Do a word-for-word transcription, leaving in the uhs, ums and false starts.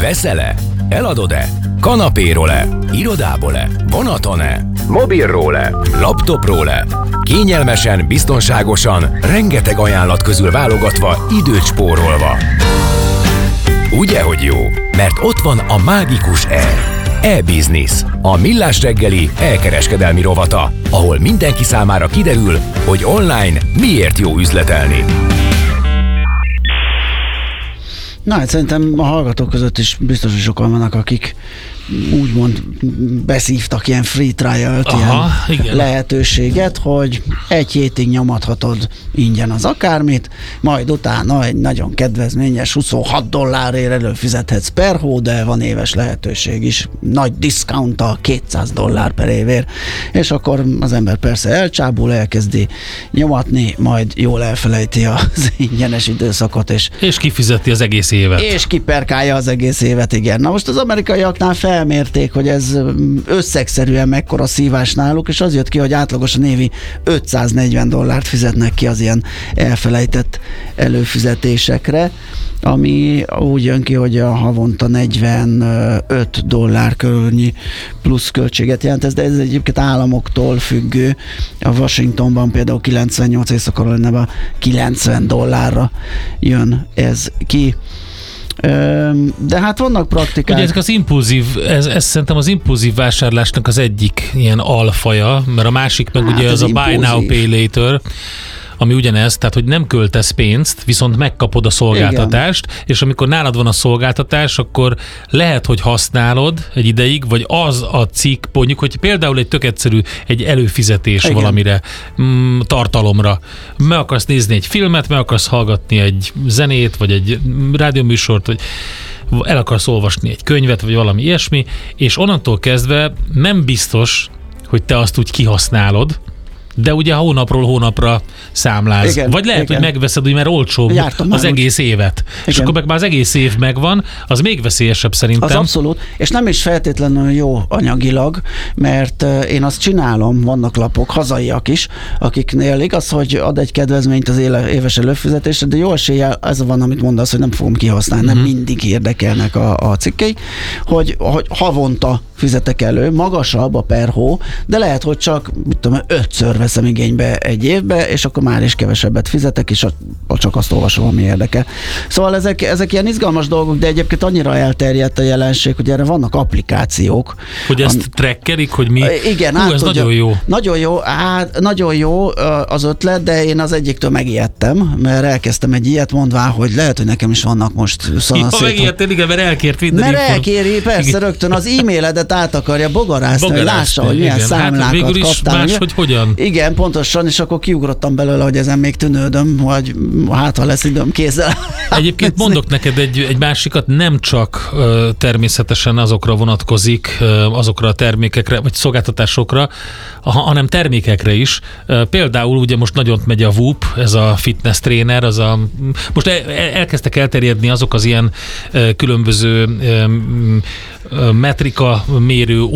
Veszel-e? Eladod-e? Kanapéról-e? Irodából-e? Vonaton-e? Mobilról-e? Laptopról-e? Kényelmesen, biztonságosan, rengeteg ajánlat közül válogatva, időt spórolva. Ugye, hogy jó? Mert ott van a mágikus E. E-Business, a millás reggeli e-kereskedelmi rovata, ahol mindenki számára kiderül, hogy online miért jó üzletelni. Na, hát szerintem a hallgatók között is biztos, hogy sokan vannak, akik úgymond beszívtak ilyen free trial-t, Aha, ilyen igen. lehetőséget, hogy egy hétig nyomathatod ingyen az akármit, majd utána egy nagyon kedvezményes huszonhat dollárért előfizethetsz per hó, de van éves lehetőség is, nagy diszkounttal kétszáz dollár per évért, és akkor az ember persze elcsábul, elkezdi nyomatni, majd jól elfelejti az ingyenes időszakot, és, és kifizeti az egész évet. És kiperkálja az egész évet, igen. Na most az amerikaiaknál felmérték, hogy ez összegszerűen mekkora szívás náluk, és az jött ki, hogy átlagosan évi ötszáznegyven dollárt fizetnek ki az ilyen elfelejtett előfizetésekre, ami úgy jön ki, hogy a havonta negyvenöt dollár körülnyi plusz költséget jelent, ez, de ez egyébként államoktól függő. A Washingtonban például kilencvennyolc, Észak-Karolinában kilencven dollárra jön ez ki. De hát vannak praktikák. Ugye ezek az impulzív, ez, ez szerintem az impulzív vásárlásnak az egyik ilyen alfaja, mert a másik meg hát ugye az, az a buy now, pay later, ami ugyanez, tehát hogy nem költesz pénzt, viszont megkapod a szolgáltatást, igen. És amikor nálad van a szolgáltatás, akkor lehet, hogy használod egy ideig, vagy az a cikk, mondjuk, hogy például egy tök egyszerű, egy előfizetés igen. valamire, mm, tartalomra. Meg akarsz nézni egy filmet, meg akarsz hallgatni egy zenét, vagy egy rádióműsort, vagy el akarsz olvasni egy könyvet, vagy valami ilyesmi, és onnantól kezdve nem biztos, hogy te azt úgy kihasználod, de ugye hónapról hónapra számláz. Igen, vagy lehet, igen. hogy megveszed, hogy mert olcsóbb Jártam az egész úgy. évet. Igen. És akkor meg már az egész év megvan, az még veszélyesebb szerintem. Az abszolút, és nem is feltétlenül jó anyagilag, mert én azt csinálom, vannak lapok, hazaiak is, akiknél igaz, hogy ad egy kedvezményt az éves előfizetésre, de jó eséllyel ez van, amit mondasz, hogy nem fogom kihasználni, uh-huh. nem mindig érdekelnek a, a cikkei, hogy, hogy havonta fizetek elő, magasabb a per hó, de lehet, hogy csak mit tudom, ötször veszem igénybe egy évbe, és akkor már is kevesebbet fizetek, és a, a csak azt olvasom, ami érdekel. Szóval ezek, ezek ilyen izgalmas dolgok, de egyébként annyira elterjedt a jelenség, hogy erre vannak applikációk. Hogy ezt am- trackerik, hogy mi? Igen, Hú, át, ez tudja, nagyon jó. Nagyon jó, hát, nagyon jó az ötlet, de én az egyiktől megijedtem, mert elkezdtem egy ilyet mondván, hogy lehet, hogy nekem is vannak most szóval ja, megijedtél, igen, mert elkért minden Mert inform... elkéri, persze, igen. rögtön az e-mailedet át akarja bogarászni, hogy lássa, hogy milyen igen. számlákat hát, végül is kaptál. Más, hogy hogyan. Igen, pontosan, és akkor kiugrottam belőle, hogy ezen még tűnődöm, hogy hát, ha lesz időm kézzel. Egyébként mondok neked egy, egy másikat, nem csak uh, természetesen azokra vonatkozik, uh, azokra a termékekre, vagy szolgáltatásokra, hanem termékekre is. Uh, például ugye most nagyon megy a Whoop, ez a fitness tréner, az a, most el, elkezdtek elterjedni azok az ilyen uh, különböző um, metrika mérő